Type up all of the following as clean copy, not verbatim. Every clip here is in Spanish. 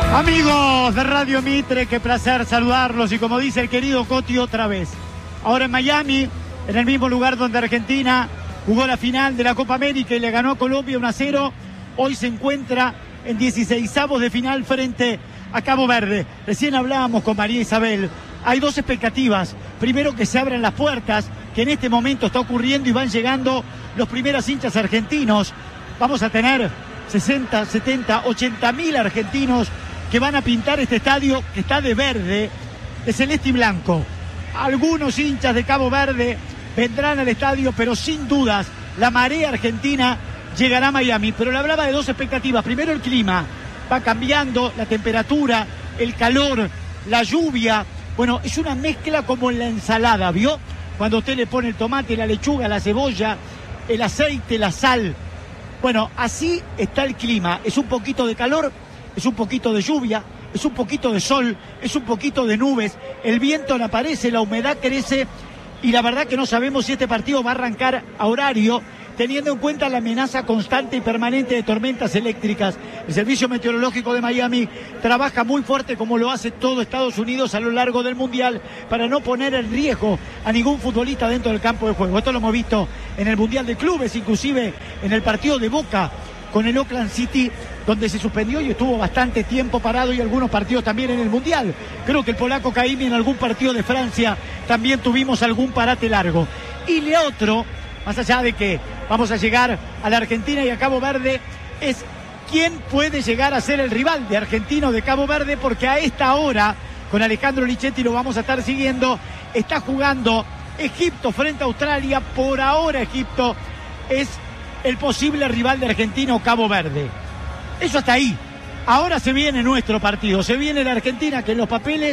Amigos de Radio Mitre, qué placer saludarlos y como dice el querido Coti otra vez, ahora en Miami, en el mismo lugar donde Argentina jugó la final de la Copa América y le ganó a Colombia 1-0, hoy se encuentra en 16avos de final frente a Cabo Verde. Recién hablábamos con María Isabel, hay dos expectativas, primero que se abran las puertas, que en este momento está ocurriendo y van llegando los primeros hinchas argentinos, vamos a tener 60, 70, 80.000 argentinos que van a pintar este estadio que está de verde, de celeste y blanco. Algunos hinchas de Cabo Verde vendrán al estadio, pero sin dudas la marea argentina llegará a Miami. Pero le hablaba de dos expectativas. Primero, el clima va cambiando, la temperatura, el calor, la lluvia. Bueno, es una mezcla como en la ensalada, ¿vio? Cuando usted le pone el tomate, la lechuga, la cebolla, el aceite, la sal. Bueno, así está el clima. Es un poquito de calor, es un poquito de lluvia, es un poquito de sol, es un poquito de nubes, el viento no aparece, la humedad crece y la verdad que no sabemos si este partido va a arrancar a horario, teniendo en cuenta la amenaza constante y permanente de tormentas eléctricas. El Servicio Meteorológico de Miami trabaja muy fuerte, como lo hace todo Estados Unidos a lo largo del Mundial, para no poner en riesgo a ningún futbolista dentro del campo de juego. Esto lo hemos visto en el Mundial de Clubes, inclusive en el partido de Boca con el Oakland City, donde se suspendió y estuvo bastante tiempo parado, y algunos partidos también en el Mundial. Creo que el polaco Caimi en algún partido de Francia también tuvimos algún parate largo. Y le otro, más allá de que vamos a llegar a la Argentina y a Cabo Verde, es quién puede llegar a ser el rival de Argentina o de Cabo Verde, porque a esta hora, con Alejandro Lichetti lo vamos a estar siguiendo, está jugando Egipto frente a Australia. Por ahora Egipto es el posible rival de Argentina o Cabo Verde. Eso hasta ahí. Ahora se viene nuestro partido, se viene la Argentina, que en los papeles,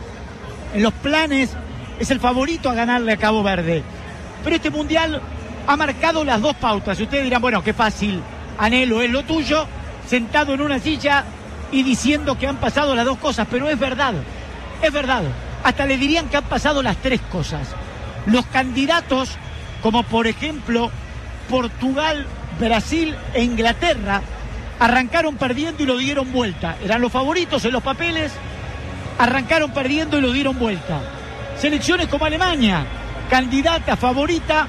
en los planes, es el favorito a ganarle a Cabo Verde. Pero este Mundial ha marcado las dos pautas. Y ustedes dirán, bueno, qué fácil, Anhelo, es lo tuyo, sentado en una silla y diciendo que han pasado las dos cosas. Pero es verdad, es verdad. Hasta le dirían que han pasado las tres cosas. Los candidatos, como por ejemplo Portugal, Brasil e Inglaterra, arrancaron perdiendo y lo dieron vuelta. Eran los favoritos en los papeles, arrancaron perdiendo y lo dieron vuelta. Selecciones como Alemania, candidata favorita,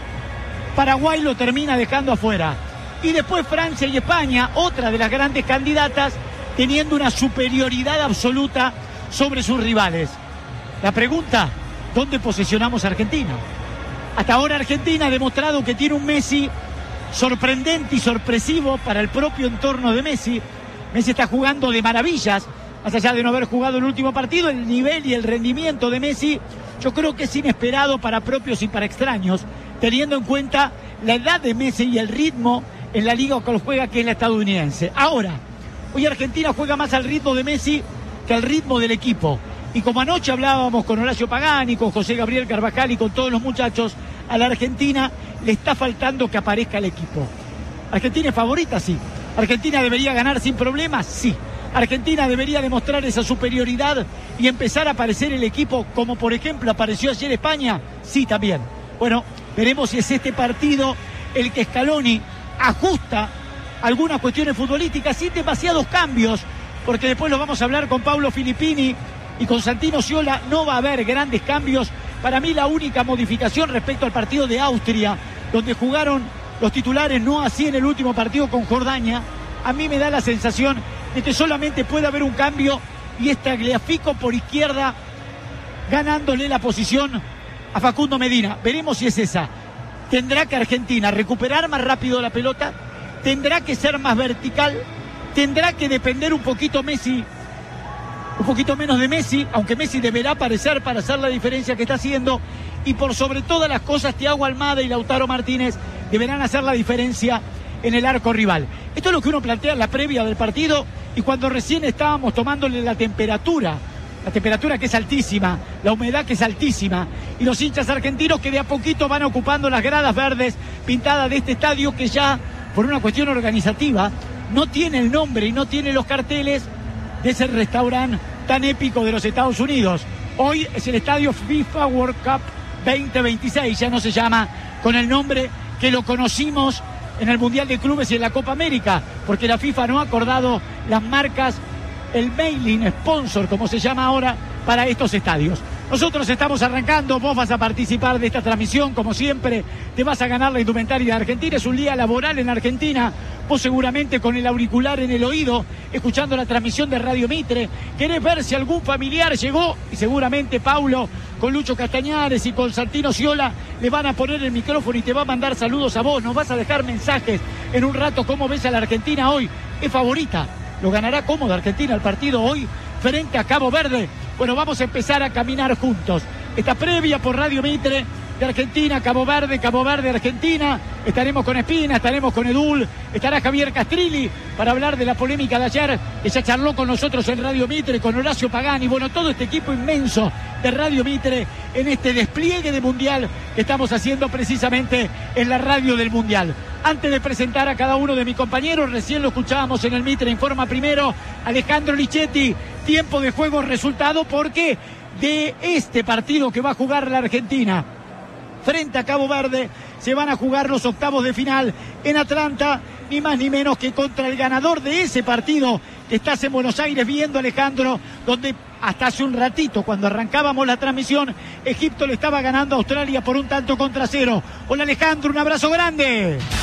Paraguay lo termina dejando afuera. Y después Francia y España, otra de las grandes candidatas, teniendo una superioridad absoluta sobre sus rivales. La pregunta, ¿dónde posicionamos a Argentina? Hasta ahora Argentina ha demostrado que tiene un Messi sorprendente y sorpresivo para el propio entorno de Messi. Messi está jugando de maravillas, más allá de no haber jugado el último partido. El nivel y el rendimiento de Messi yo creo que es inesperado para propios y para extraños, teniendo en cuenta la edad de Messi y el ritmo en la liga que juega, que es la estadounidense. Ahora, hoy Argentina juega más al ritmo de Messi que al ritmo del equipo. Y como anoche hablábamos con Horacio Pagani, con José Gabriel Carvajal y con todos los muchachos, a la Argentina le está faltando que aparezca el equipo. ¿Argentina es favorita? Sí. ¿Argentina debería ganar sin problemas? Sí. ¿Argentina debería demostrar esa superioridad y empezar a aparecer el equipo como por ejemplo apareció ayer España? Sí, también. Bueno, veremos si es este partido el que Scaloni ajusta algunas cuestiones futbolísticas sin demasiados cambios, porque después lo vamos a hablar con Paulo Filippini y con Santino Sciola. No va a haber grandes cambios. Para mí la única modificación respecto al partido de Austria, donde jugaron los titulares, no así en el último partido con Jordania, a mí me da la sensación de que solamente puede haber un cambio, y es Tagliafico por izquierda, ganándole la posición a Facundo Medina. Veremos si es esa. Tendrá que Argentina recuperar más rápido la pelota, tendrá que ser más vertical, tendrá que depender un poquito Messi, un poquito menos de Messi, aunque Messi deberá aparecer para hacer la diferencia que está haciendo, y por sobre todas las cosas Thiago Almada y Lautaro Martínez deberán hacer la diferencia en el arco rival. Esto es lo que uno plantea en la previa del partido, y cuando recién estábamos tomándole la temperatura que es altísima, la humedad que es altísima, y los hinchas argentinos que de a poquito van ocupando las gradas verdes pintadas de este estadio, que ya por una cuestión organizativa no tiene el nombre y no tiene los carteles de ese restaurante tan épico de los Estados Unidos. Hoy es el estadio FIFA World Cup 2026, ya no se llama con el nombre que lo conocimos en el Mundial de Clubes y en la Copa América, porque la FIFA no ha acordado las marcas el mailing sponsor, como se llama ahora, para estos estadios. Nosotros estamos arrancando, vos vas a participar de esta transmisión, como siempre, te vas a ganar la indumentaria de Argentina, es un día laboral en Argentina, vos seguramente con el auricular en el oído, escuchando la transmisión de Radio Mitre, querés ver si algún familiar llegó, y seguramente Paulo, con Lucho Castañares y con Santino Sciola, le van a poner el micrófono y te va a mandar saludos a vos, nos vas a dejar mensajes en un rato, cómo ves a la Argentina hoy, es favorita, lo ganará cómodo Argentina el partido hoy, frente a Cabo Verde. Bueno, vamos a empezar a caminar juntos. Esta previa por Radio Mitre de Argentina, Cabo Verde, Argentina. Estaremos con Espina, estaremos con Edul, estará Javier Castrilli para hablar de la polémica de ayer, que ya charló con nosotros en Radio Mitre, con Horacio Pagani. Bueno, todo este equipo inmenso de Radio Mitre en este despliegue de Mundial que estamos haciendo precisamente en la radio del Mundial. Antes de presentar a cada uno de mis compañeros, recién lo escuchábamos en el Mitre Informa primero, Alejandro Lichetti, tiempo de juego, resultado, porque de este partido que va a jugar la Argentina frente a Cabo Verde, se van a jugar los octavos de final en Atlanta, ni más ni menos que contra el ganador de ese partido que estás en Buenos Aires viendo, Alejandro, donde hasta hace un ratito, cuando arrancábamos la transmisión, Egipto le estaba ganando a Australia por 1-0. Hola Alejandro, un abrazo grande.